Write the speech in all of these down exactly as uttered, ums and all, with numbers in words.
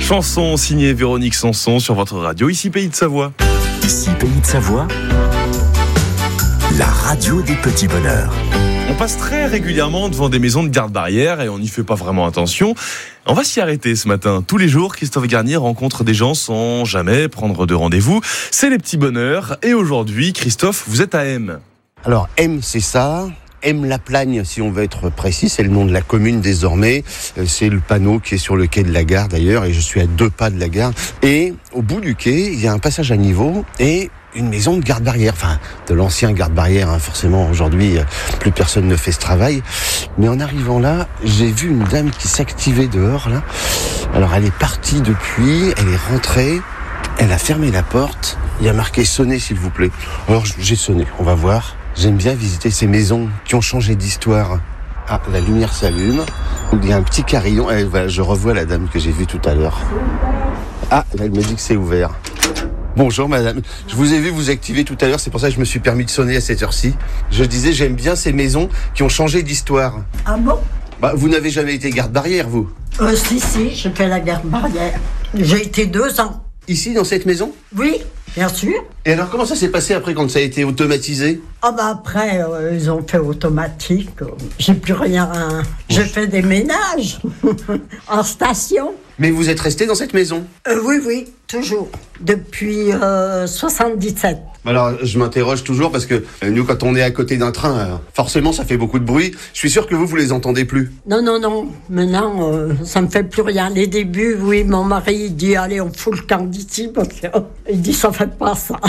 Chanson signée Véronique Sanson sur votre radio, ici Pays de Savoie. Ici Pays de Savoie, la radio des petits bonheurs. On passe très régulièrement devant des maisons de garde-barrière et on n'y fait pas vraiment attention. On va s'y arrêter ce matin. Tous les jours, Christophe Garnier rencontre des gens sans jamais prendre de rendez-vous. C'est les petits bonheurs. Et aujourd'hui, Christophe, vous êtes à M. Alors, M, c'est ça. M-la-Plagne, si on veut être précis, c'est le nom de la commune désormais. C'est le panneau qui est sur le quai de la gare d'ailleurs, et je suis à deux pas de la gare. Et au bout du quai, il y a un passage à niveau et une maison de garde-barrière, enfin de l'ancien garde-barrière, hein. Forcément aujourd'hui plus personne ne fait ce travail. Mais en arrivant là, j'ai vu une dame qui s'activait dehors là. Alors elle est partie depuis, elle est rentrée, elle a fermé la porte. Il y a marqué sonner s'il vous plaît. Alors j'ai sonné, on va voir. J'aime bien visiter ces maisons qui ont changé d'histoire. Ah, la lumière s'allume. Il y a un petit carillon. Eh, voilà, je revois la dame que j'ai vue tout à l'heure. Ah, là, elle me dit que c'est ouvert. Bonjour madame, je vous ai vu vous activer tout à l'heure, c'est pour ça que je me suis permis de sonner à cette heure-ci. Je disais, j'aime bien ces maisons qui ont changé d'histoire. Ah bon? Bah, vous n'avez jamais été garde-barrière, vous? Euh, si, si, j'ai fait la garde-barrière. J'ai été deux ans. Ici, dans cette maison? Oui, bien sûr. Et alors, comment ça s'est passé après quand ça a été automatisé? Ah bah après, euh, ils ont fait automatique. J'ai plus rien. J'ai fait des ménages en station. Mais vous êtes resté dans cette maison? Euh, oui, oui, toujours. Depuis euh, soixante-dix-sept. Alors, je m'interroge toujours parce que euh, nous, quand on est à côté d'un train, euh, forcément, ça fait beaucoup de bruit. Je suis sûr que vous, vous les entendez plus. Non, non, non. Maintenant, euh, ça me fait plus rien. Les débuts, oui, mon mari, il dit, allez, on fout le camp d'ici. Parce que, oh, il dit, ça fait pas ça.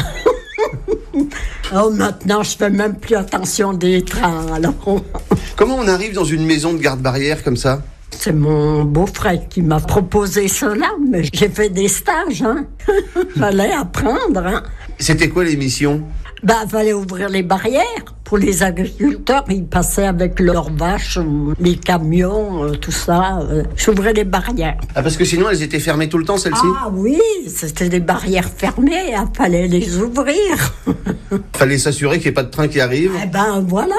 Oh, maintenant, je fais même plus attention des trains, alors. Comment on arrive dans une maison de garde-barrière comme ça? C'est mon beau-frère qui m'a proposé cela, mais j'ai fait des stages, hein. Fallait apprendre, hein. C'était quoi l'émission? Bah, fallait ouvrir les barrières pour les agriculteurs. Ils passaient avec leurs vaches, les camions, euh, tout ça. Euh, J'ouvrais les barrières. Ah, parce que sinon, elles étaient fermées tout le temps, celles-ci? Ah oui, c'était des barrières fermées, il fallait les ouvrir. Fallait s'assurer qu'il n'y ait pas de train qui arrive. Eh ben, voilà.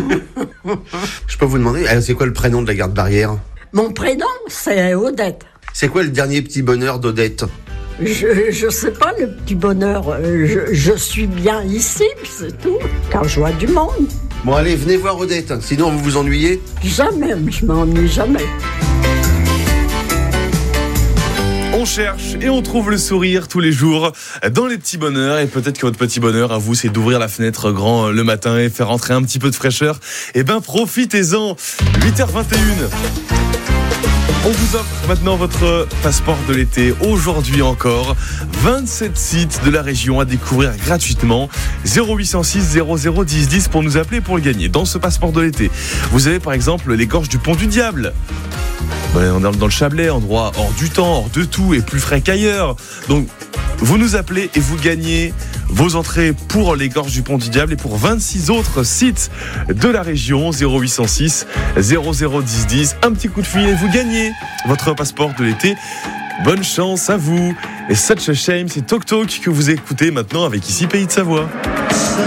Je peux vous demander, c'est quoi le prénom de la garde-barrière? Mon prénom, c'est Odette. C'est quoi le dernier petit bonheur d'Odette? Je, je sais pas, le petit bonheur. Je, je suis bien ici, c'est tout. Quand je vois du monde. Bon, allez, venez voir Odette, sinon vous vous ennuyez. Jamais, je m'ennuie jamais. On cherche et on trouve le sourire tous les jours dans les petits bonheurs. Et peut-être que votre petit bonheur à vous, c'est d'ouvrir la fenêtre grand le matin et faire entrer un petit peu de fraîcheur. Eh ben, profitez-en. huit heures vingt et une. On vous offre maintenant votre passeport de l'été. Aujourd'hui encore, vingt-sept sites de la région à découvrir gratuitement. zéro huit cent six zéro zéro dix dix pour nous appeler pour le gagner. Dans ce passeport de l'été, vous avez par exemple les gorges du Pont du Diable. On est dans le Chablais, endroit hors du temps, hors de tout et plus frais qu'ailleurs. Donc, vous nous appelez et vous gagnez vos entrées pour les gorges du Pont du Diable et pour vingt-six autres sites de la région. Zéro huit cent six zéro zéro dix dix. Un petit coup de fil et vous gagnez votre passeport de l'été. Bonne chance à vous. Et Such a Shame, c'est Tok Tok que vous écoutez maintenant avec ici Pays de Savoie.